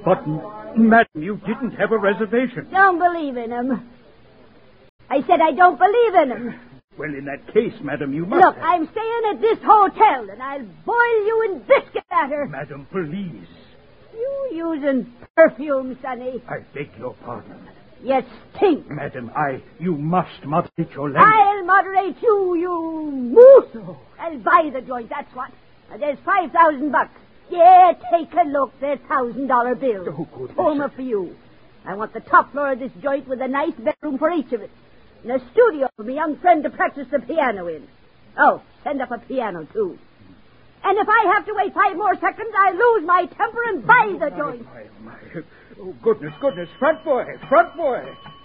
But, madam, you didn't have a reservation. Don't believe in him. I said I don't believe in him. Well, in that case, madam, you must... Look, I'm staying at this hotel, and I'll boil you in biscuit batter. Madam, please. You using perfume, Sonny. I beg your pardon. You stink. Madam, you must moderate your language. I'll moderate you, you moose. I'll buy the joint, that's what. There's $5,000. Yeah, take a look. There's $1,000 bills. Oh, goodness. Home for you. I want the top floor of this joint with a nice bedroom for each of us. And a studio for my young friend to practice the piano in. Oh, send up a piano, too. And if I have to wait 5 more seconds, I lose my temper and buy the joint. My. Oh, goodness. Front boy.